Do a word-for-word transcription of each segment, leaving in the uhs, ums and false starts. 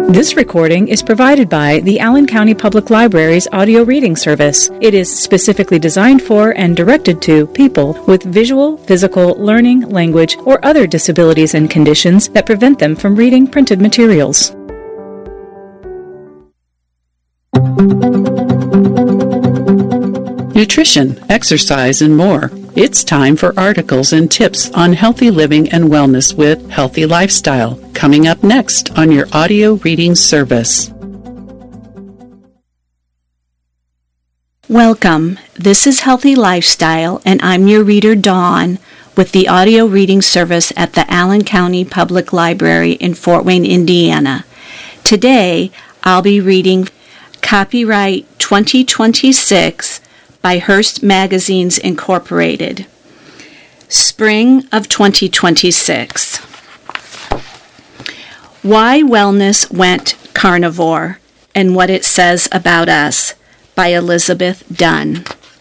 This recording is provided by the Allen County Public Library's audio reading service. It is specifically designed for and directed to people with visual, physical, learning, language, or other disabilities and conditions that prevent them from reading printed materials. Nutrition, exercise, and more. It's time for articles and tips on healthy living and wellness with Healthy Lifestyle, coming up next on your audio reading service. Welcome. This is Healthy Lifestyle, and I'm your reader, Dawn, with the audio reading service at the Allen County Public Library in Fort Wayne, Indiana. Today, I'll be reading Copyright twenty twenty-six by Hearst Magazines Incorporated. Spring of twenty twenty-six. Why Wellness Went Carnivore and What It Says About Us by Elizabeth Dunn.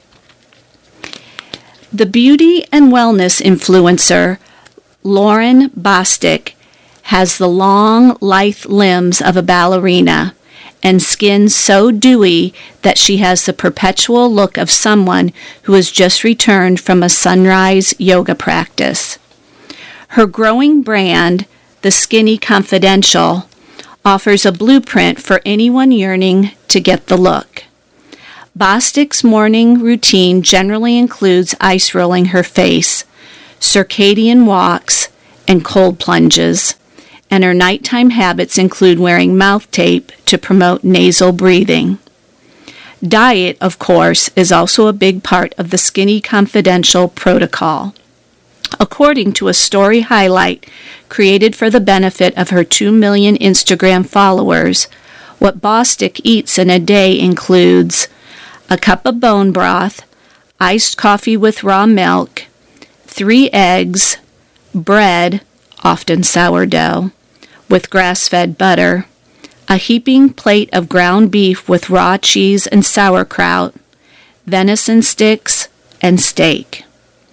The beauty and wellness influencer Lauren Bosstick has the long, lithe limbs of a ballerina and skin so dewy that she has the perpetual look of someone who has just returned from a sunrise yoga practice. Her growing brand, The Skinny Confidential, offers a blueprint for anyone yearning to get the look. Bosstick's morning routine generally includes ice rolling her face, circadian walks, and cold plunges, and her nighttime habits include wearing mouth tape to promote nasal breathing. Diet, of course, is also a big part of the Skinny Confidential protocol. According to a story highlight created for the benefit of her two million Instagram followers, what Bosstick eats in a day includes a cup of bone broth, iced coffee with raw milk, three eggs, bread, often sourdough, with grass-fed butter, a heaping plate of ground beef with raw cheese and sauerkraut, venison sticks, and steak.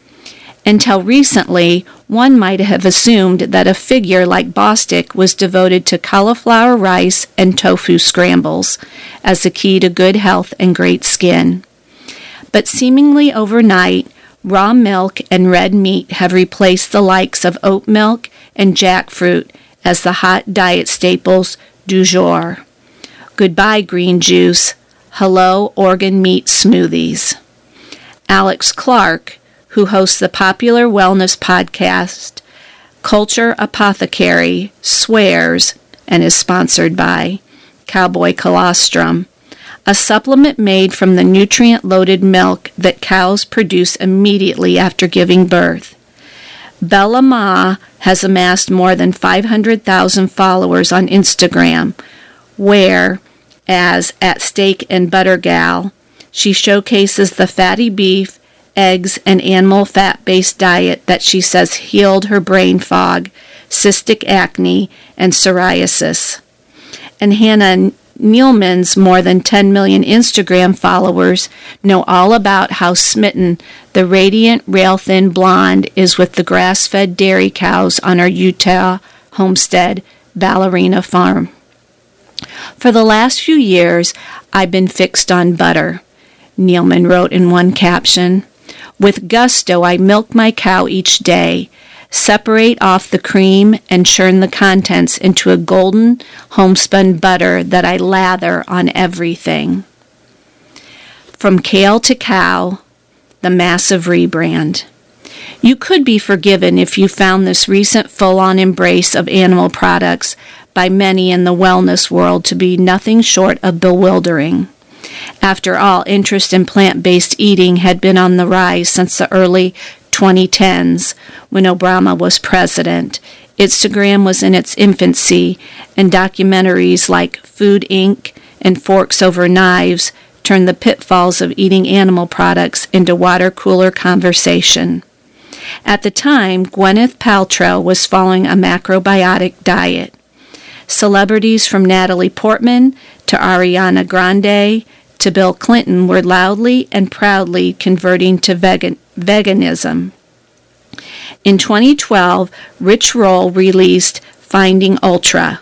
Until recently, one might have assumed that a figure like Bosstick was devoted to cauliflower rice and tofu scrambles as the key to good health and great skin. But seemingly overnight, raw milk and red meat have replaced the likes of oat milk and jackfruit as the hot diet staples du jour. Goodbye green juice. Hello organ meat smoothies. Alex Clark, who hosts the popular wellness podcast Culture Apothecary, swears, and is sponsored by Cowboy Colostrum, a supplement made from the nutrient-loaded milk that cows produce immediately after giving birth. Bella Ma has amassed more than five hundred thousand followers on Instagram, where, as at Steak and Butter Gal, she showcases the fatty beef, eggs, and animal fat-based diet that she says healed her brain fog, cystic acne, and psoriasis. And Hannah Nealman's more than ten million Instagram followers know all about how smitten the radiant, rail-thin blonde is with the grass-fed dairy cows on her Utah homestead Ballerina farm. For the last few years, I've been fixed on butter, Nealman wrote in one caption. With gusto, I milk my cow each day, separate off the cream, and churn the contents into a golden homespun butter that I lather on everything. From Kale to Cow, the massive rebrand. You could be forgiven if you found this recent full-on embrace of animal products by many in the wellness world to be nothing short of bewildering. After all, interest in plant-based eating had been on the rise since the early twenty tens, when Obama was president. Instagram was in its infancy, and documentaries like Food Incorporated and Forks Over Knives turned the pitfalls of eating animal products into water cooler conversation. At the time, Gwyneth Paltrow was following a macrobiotic diet. Celebrities from Natalie Portman to Ariana Grande to Bill Clinton were loudly and proudly converting to vegan, veganism. In twenty twelve, Rich Roll released Finding Ultra,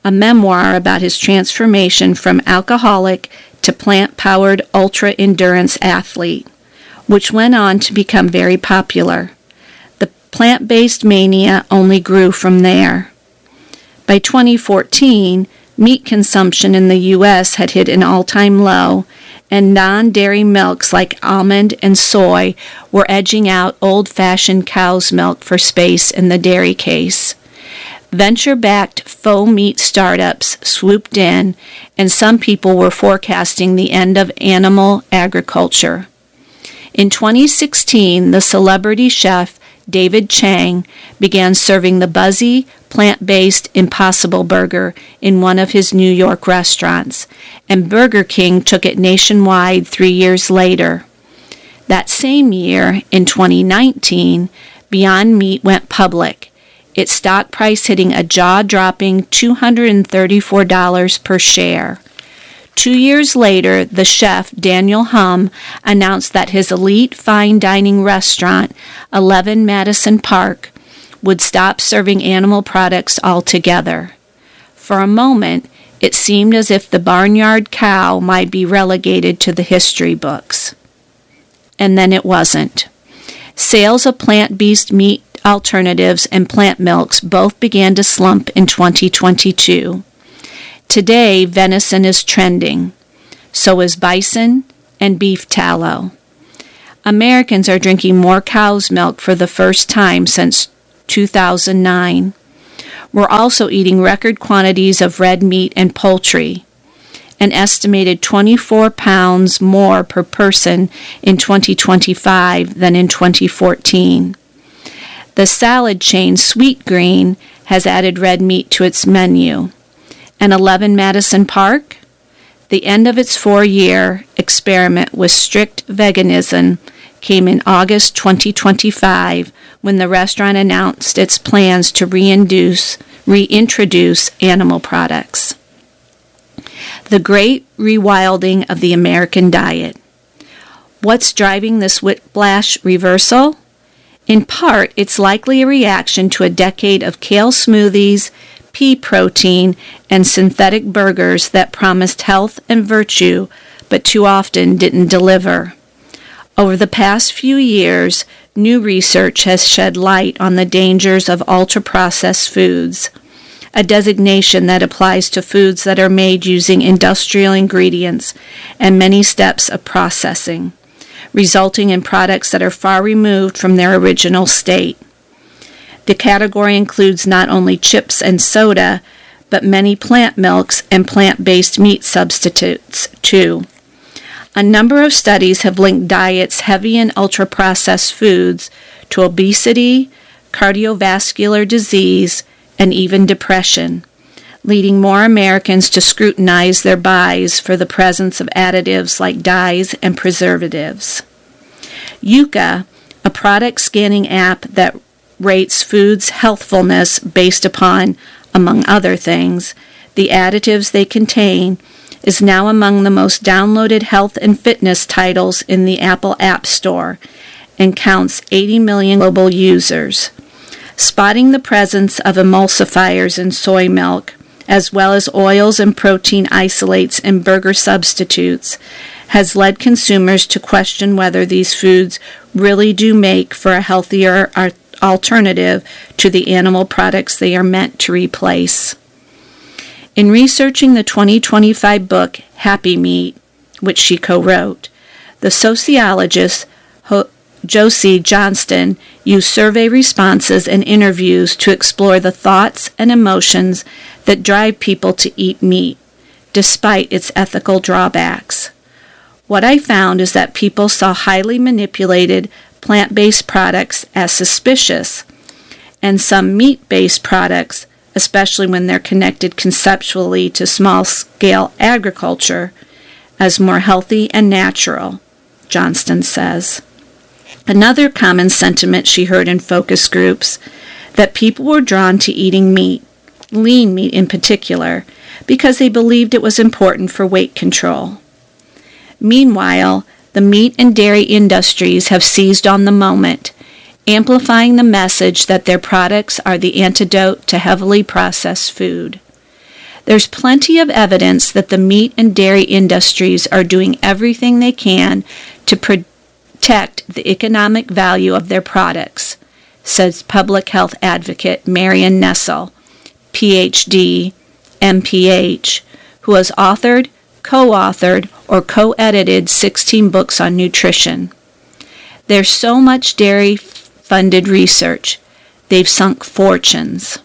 a memoir about his transformation from alcoholic to plant-powered ultra-endurance athlete, which went on to become very popular. The plant-based mania only grew from there. By twenty fourteen, meat consumption in the U S had hit an all-time low, and non-dairy milks like almond and soy were edging out old-fashioned cow's milk for space in the dairy case. Venture-backed faux meat startups swooped in, and some people were forecasting the end of animal agriculture. In twenty sixteen, the celebrity chef David Chang began serving the buzzy, plant-based Impossible Burger in one of his New York restaurants, and Burger King took it nationwide three years later. That same year, in twenty nineteen, Beyond Meat went public, its stock price hitting a jaw-dropping two hundred thirty-four dollars per share. Two years later, the chef, Daniel Humm, announced that his elite fine dining restaurant, eleven Madison Park, would stop serving animal products altogether. For a moment, it seemed as if the barnyard cow might be relegated to the history books. And then it wasn't. Sales of plant-based meat alternatives and plant milks both began to slump in twenty twenty-two. Today, venison is trending. So is bison and beef tallow. Americans are drinking more cow's milk for the first time since two thousand nine. We're also eating record quantities of red meat and poultry, an estimated twenty-four pounds more per person in twenty twenty-five than in twenty fourteen. The salad chain Sweetgreen has added red meat to its menu. And eleven Madison Park? The end of its four-year experiment with strict veganism came in August twenty twenty-five when the restaurant announced its plans to reintroduce, reintroduce animal products. The great rewilding of the American diet. What's driving this whiplash reversal? In part, it's likely a reaction to a decade of kale smoothies, pea protein, and synthetic burgers that promised health and virtue, but too often didn't deliver. Over the past few years, new research has shed light on the dangers of ultra-processed foods, a designation that applies to foods that are made using industrial ingredients and many steps of processing, resulting in products that are far removed from their original state. The category includes not only chips and soda, but many plant milks and plant-based meat substitutes, too. A number of studies have linked diets heavy in ultra-processed foods to obesity, cardiovascular disease, and even depression, leading more Americans to scrutinize their buys for the presence of additives like dyes and preservatives. Yuka, a product scanning app that rates foods' healthfulness based upon, among other things, the additives they contain, is now among the most downloaded health and fitness titles in the Apple App Store and counts eighty million global users. Spotting the presence of emulsifiers in soy milk, as well as oils and protein isolates in burger substitutes, has led consumers to question whether these foods really do make for a healthier alternative to the animal products they are meant to replace. In researching the twenty twenty-five book Happy Meat, which she co-wrote, the sociologist Ho- Josie Johnston used survey responses and interviews to explore the thoughts and emotions that drive people to eat meat, despite its ethical drawbacks. What I found is that people saw highly manipulated plant-based products as suspicious, and some meat-based products, especially when they're connected conceptually to small-scale agriculture, as more healthy and natural, Johnston says. Another common sentiment she heard in focus groups, that people were drawn to eating meat, lean meat in particular, because they believed it was important for weight control. Meanwhile, the meat and dairy industries have seized on the moment, amplifying the message that their products are the antidote to heavily processed food. There's plenty of evidence that the meat and dairy industries are doing everything they can to protect the economic value of their products, says public health advocate Marion Nestle, P H D, M P H, who has authored, co-authored, or co-edited sixteen books on nutrition. There's so much dairy-funded research. They've sunk fortunes.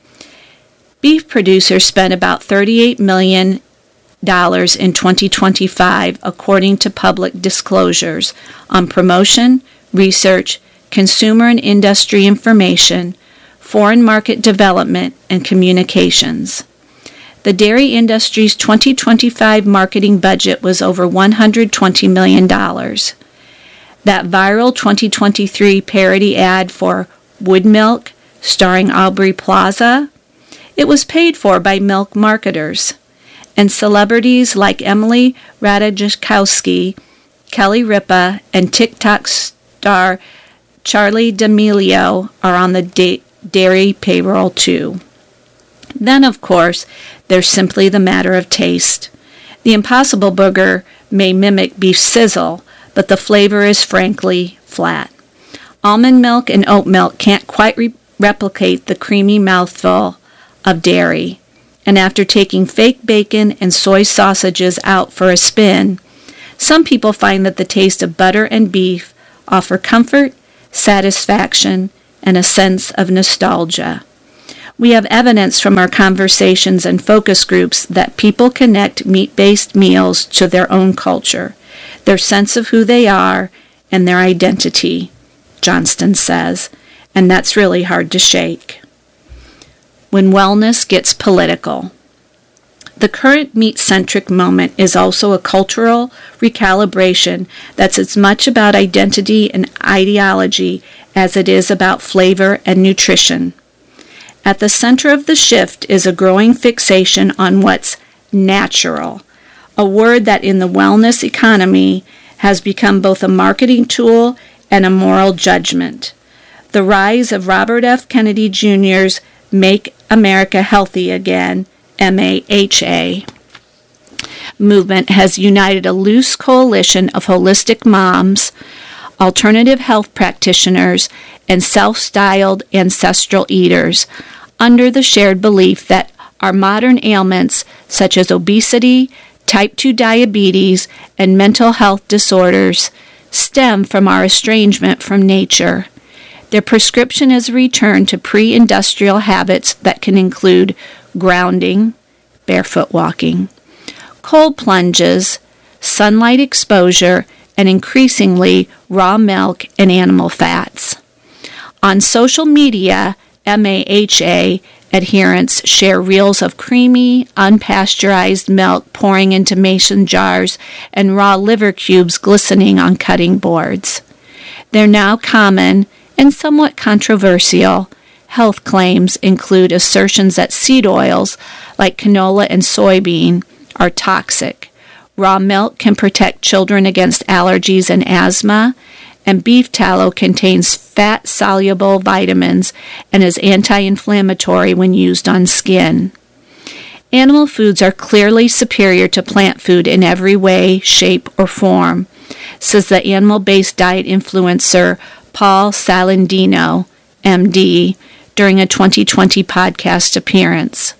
Beef producers spent about thirty-eight million dollars in twenty twenty-five, according to public disclosures, on promotion, research, consumer and industry information, foreign market development, and communications. The dairy industry's twenty twenty-five marketing budget was over one hundred twenty million dollars. That viral twenty twenty-three parody ad for Wood Milk, starring Aubrey Plaza, it was paid for by milk marketers, and celebrities like Emily Ratajkowski, Kelly Ripa, and TikTok star Charli D'Amelio are on the da- dairy payroll too. Then, of course, there's simply the matter of taste. The Impossible Burger may mimic beef sizzle, but the flavor is frankly flat. Almond milk and oat milk can't quite re- replicate the creamy mouthful of dairy. And after taking fake bacon and soy sausages out for a spin, some people find that the taste of butter and beef offer comfort, satisfaction, and a sense of nostalgia. We have evidence from our conversations and focus groups that people connect meat-based meals to their own culture, their sense of who they are, and their identity, Johnston says, and that's really hard to shake. When wellness gets political. The current meat-centric moment is also a cultural recalibration that's as much about identity and ideology as it is about flavor and nutrition. At the center of the shift is a growing fixation on what's natural, a word that in the wellness economy has become both a marketing tool and a moral judgment. The rise of Robert F. Kennedy Junior's Make America Healthy Again, M A H A, movement has united a loose coalition of holistic moms, alternative health practitioners, and self-styled ancestral eaters under the shared belief that our modern ailments, such as obesity, type two diabetes, and mental health disorders, stem from our estrangement from nature. Their prescription is a return to pre-industrial habits that can include grounding, barefoot walking, cold plunges, sunlight exposure, and increasingly raw milk and animal fats. On social media, M A H A adherents share reels of creamy, unpasteurized milk pouring into mason jars and raw liver cubes glistening on cutting boards. They're now common and somewhat controversial. Health claims include assertions that seed oils, like canola and soybean, are toxic. Raw milk can protect children against allergies and asthma, and beef tallow contains fat-soluble vitamins and is anti-inflammatory when used on skin. Animal foods are clearly superior to plant food in every way, shape, or form, says the animal-based diet influencer Paul Saladino, M D, during a twenty twenty podcast appearance.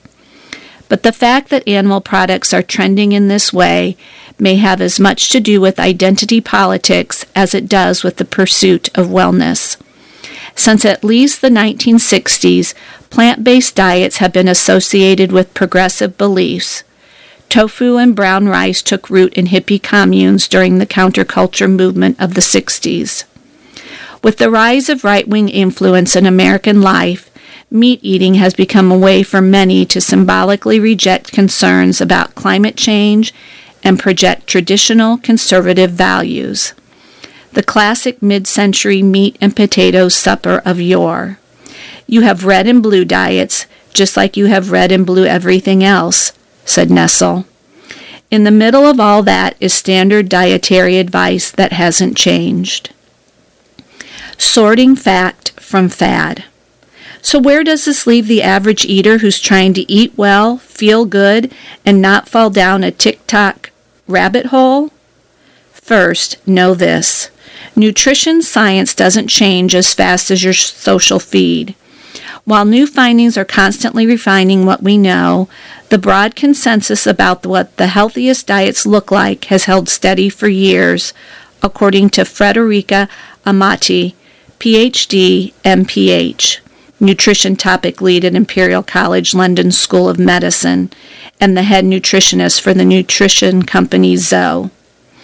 But the fact that animal products are trending in this way may have as much to do with identity politics as it does with the pursuit of wellness. Since at least the nineteen sixties, plant-based diets have been associated with progressive beliefs. Tofu and brown rice took root in hippie communes during the counterculture movement of the sixties. With the rise of right-wing influence in American life, meat eating has become a way for many to symbolically reject concerns about climate change and project traditional conservative values. The classic mid-century meat and potatoes supper of yore. You have red and blue diets, just like you have red and blue everything else, said Nestle. In the middle of all that is standard dietary advice that hasn't changed. Sorting fact from fad. So where does this leave the average eater who's trying to eat well, feel good, and not fall down a TikTok rabbit hole? First, know this. Nutrition science doesn't change as fast as your social feed. While new findings are constantly refining what we know, the broad consensus about what the healthiest diets look like has held steady for years, according to Frederica Amati, P H D, M P H, nutrition topic lead at Imperial College London School of Medicine, and the head nutritionist for the nutrition company Zoe.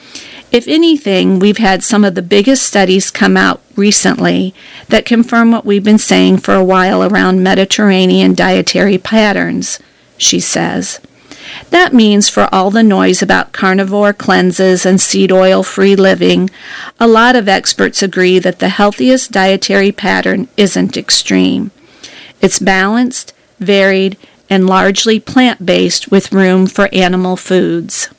If anything, we've had some of the biggest studies come out recently that confirm what we've been saying for a while around Mediterranean dietary patterns, she says. That means for all the noise about carnivore cleanses and seed oil-free living, a lot of experts agree that the healthiest dietary pattern isn't extreme. It's balanced, varied, and largely plant-based with room for animal foods.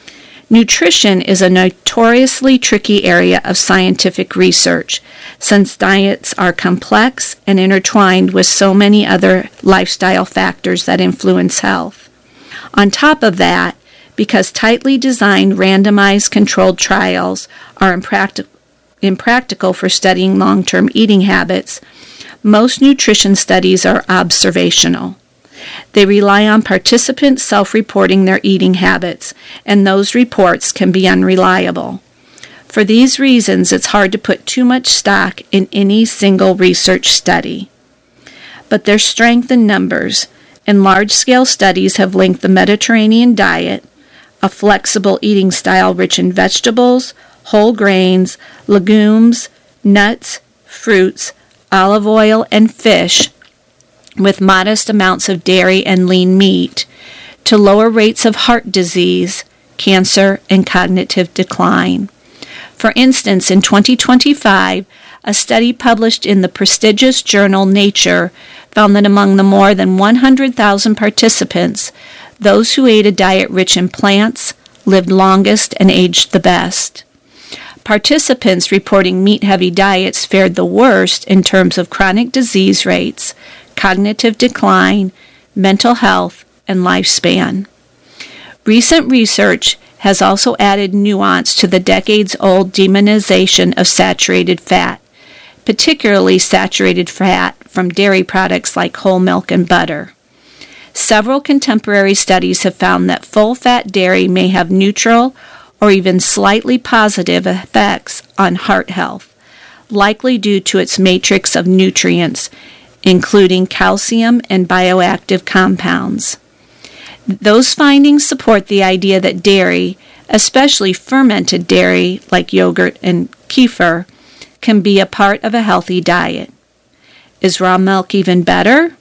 Nutrition is a notoriously tricky area of scientific research, since diets are complex and intertwined with so many other lifestyle factors that influence health. On top of that, because tightly designed randomized controlled trials are impractic- impractical for studying long-term eating habits, most nutrition studies are observational. They rely on participants self-reporting their eating habits, and those reports can be unreliable. For these reasons, it's hard to put too much stock in any single research study. But there's strength in numbers, and large-scale studies have linked the Mediterranean diet, a flexible eating style rich in vegetables, whole grains, legumes, nuts, fruits, olive oil, and fish, with modest amounts of dairy and lean meat, to lower rates of heart disease, cancer, and cognitive decline. For instance, in twenty twenty-five, a study published in the prestigious journal Nature found that among the more than one hundred thousand participants, those who ate a diet rich in plants lived longest and aged the best. Participants reporting meat-heavy diets fared the worst in terms of chronic disease rates, cognitive decline, mental health, and lifespan. Recent research has also added nuance to the decades-old demonization of saturated fat, particularly saturated fat from dairy products like whole milk and butter. Several contemporary studies have found that full-fat dairy may have neutral or even slightly positive effects on heart health, likely due to its matrix of nutrients, including calcium and bioactive compounds. Those findings support the idea that dairy, especially fermented dairy like yogurt and kefir, can be a part of a healthy diet. Is raw milk even better?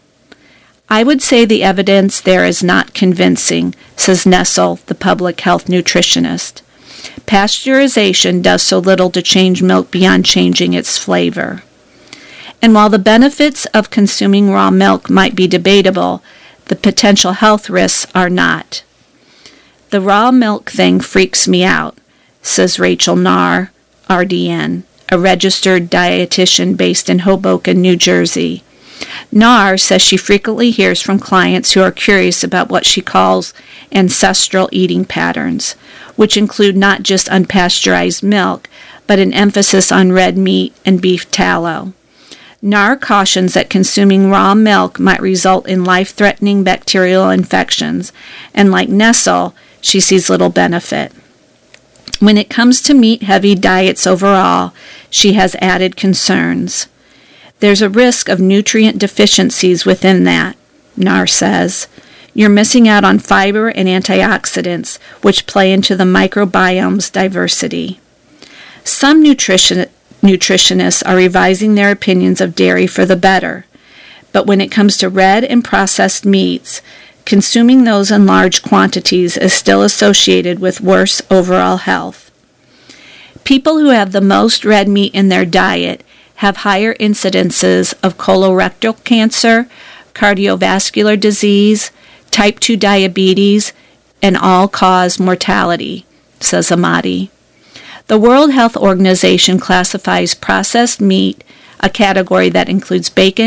I would say the evidence there is not convincing, says Nessel, the public health nutritionist. Pasteurization does so little to change milk beyond changing its flavor. And while the benefits of consuming raw milk might be debatable, the potential health risks are not. The raw milk thing freaks me out, says Rachel Nahr, R D N, a registered dietitian based in Hoboken, New Jersey. Nahr says she frequently hears from clients who are curious about what she calls ancestral eating patterns, which include not just unpasteurized milk, but an emphasis on red meat and beef tallow. Nahr cautions that consuming raw milk might result in life-threatening bacterial infections, and like Nessel, she sees little benefit. When it comes to meat-heavy diets overall, she has added concerns. There's a risk of nutrient deficiencies within that, Nahr says. You're missing out on fiber and antioxidants, which play into the microbiome's diversity. Some nutrition Nutritionists are revising their opinions of dairy for the better, but when it comes to red and processed meats, consuming those in large quantities is still associated with worse overall health. People who have the most red meat in their diet have higher incidences of colorectal cancer, cardiovascular disease, type two diabetes, and all-cause mortality, says Amati. The World Health Organization classifies processed meat, a category that includes bacon,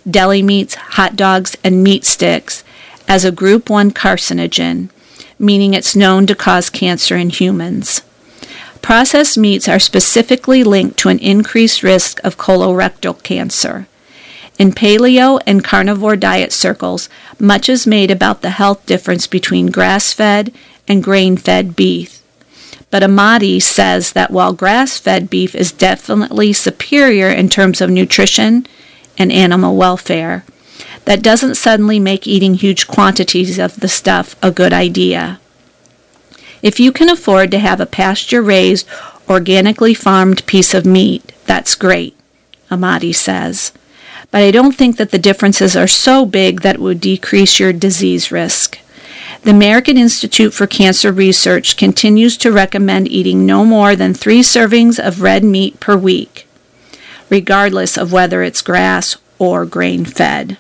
deli meats, hot dogs, and meat sticks as a Group one carcinogen, meaning it's known to cause cancer in humans. Processed meats are specifically linked to an increased risk of colorectal cancer. In paleo and carnivore diet circles, much is made about the health difference between grass-fed and grain-fed beef. But Amati says that while grass-fed beef is definitely superior in terms of nutrition and animal welfare, that doesn't suddenly make eating huge quantities of the stuff a good idea. If you can afford to have a pasture-raised, organically farmed piece of meat, that's great, Amati says. But I don't think that the differences are so big that it would decrease your disease risk. The American Institute for Cancer Research continues to recommend eating no more than three servings of red meat per week, regardless of whether it's grass or grain-fed.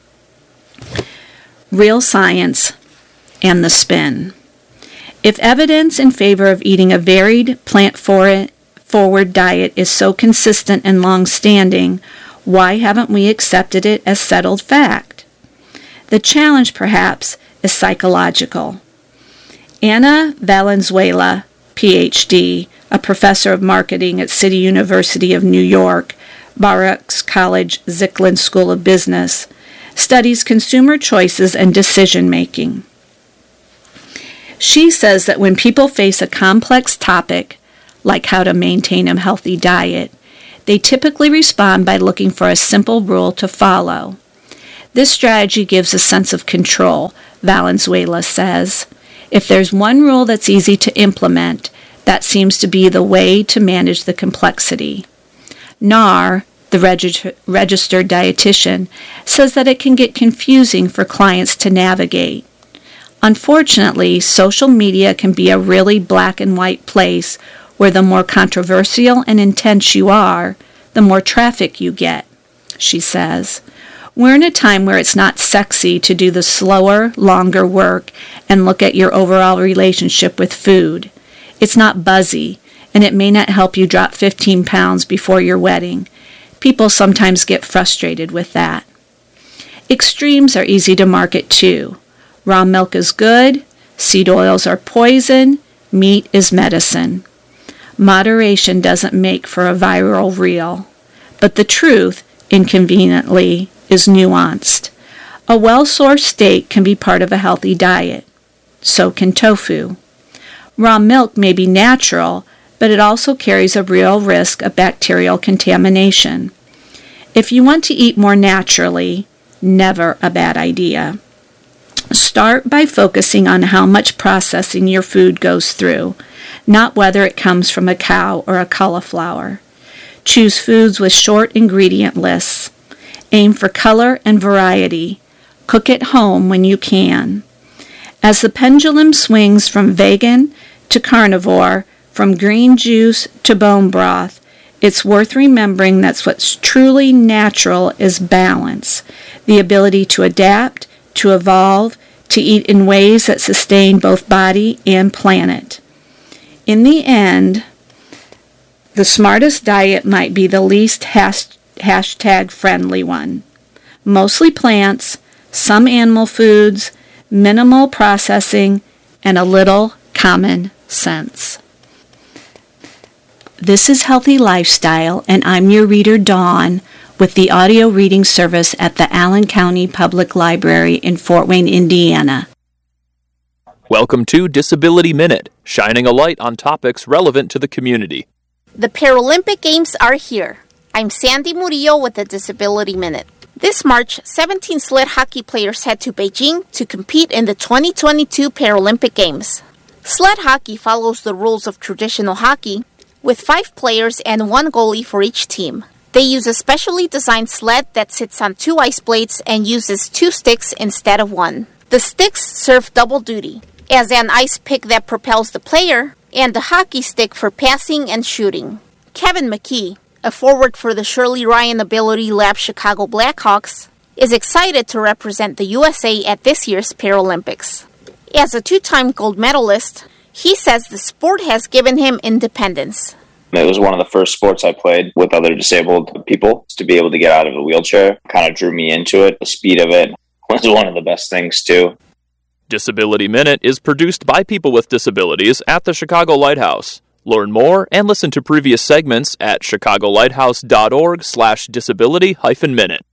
Real science and the spin. If evidence in favor of eating a varied, plant-forward diet is so consistent and long-standing, why haven't we accepted it as settled fact? The challenge, perhaps, is psychological. Ana Valenzuela, P H D, a professor of marketing at City University of New York, Baruch College Zicklin School of Business, studies consumer choices and decision-making. She says that when people face a complex topic, like how to maintain a healthy diet, they typically respond by looking for a simple rule to follow. This strategy gives a sense of control, Valenzuela says. If there's one rule that's easy to implement, that seems to be the way to manage the complexity. N A R, the regi- registered dietitian, says that it can get confusing for clients to navigate. Unfortunately, social media can be a really black and white place where the more controversial and intense you are, the more traffic you get, she says. We're in a time where it's not sexy to do the slower, longer work and look at your overall relationship with food. It's not buzzy, and it may not help you drop fifteen pounds before your wedding. People sometimes get frustrated with that. Extremes are easy to market too. Raw milk is good, seed oils are poison, meat is medicine. Moderation doesn't make for a viral reel, but the truth, inconveniently, is nuanced. A well-sourced steak can be part of a healthy diet. So can tofu. Raw milk may be natural, but it also carries a real risk of bacterial contamination. If you want to eat more naturally, never a bad idea. Start by focusing on how much processing your food goes through, not whether it comes from a cow or a cauliflower. Choose foods with short ingredient lists. Aim for color and variety. Cook at home when you can. As the pendulum swings from vegan to carnivore, from green juice to bone broth, it's worth remembering that what's truly natural is balance, the ability to adapt, to evolve, to eat in ways that sustain both body and planet. In the end, the smartest diet might be the least has- hashtag friendly one. Mostly plants, some animal foods, minimal processing, and a little common sense. This is Healthy Lifestyle, and I'm your reader, Dawn, with the audio reading service at the Allen County Public Library in Fort Wayne, Indiana. Welcome to Disability Minute, shining a light on topics relevant to the community. The Paralympic Games are here. I'm Sandy Murillo with the Disability Minute. This March, seventeen sled hockey players head to Beijing to compete in the twenty twenty-two Paralympic Games. Sled hockey follows the rules of traditional hockey, with five players and one goalie for each team. They use a specially designed sled that sits on two ice blades and uses two sticks instead of one. The sticks serve double duty, as an ice pick that propels the player, and a hockey stick for passing and shooting. Kevin McKee, a forward for the Shirley Ryan Ability Lab Chicago Blackhawks, is excited to represent the U S A at this year's Paralympics. As a two-time gold medalist, he says the sport has given him independence. It was one of the first sports I played with other disabled people. To be able to get out of a wheelchair kind of drew me into it. The speed of it was one of the best things, too. Disability Minute is produced by people with disabilities at the Chicago Lighthouse. Learn more and listen to previous segments at chicago lighthouse dot org slash disability hyphen minute.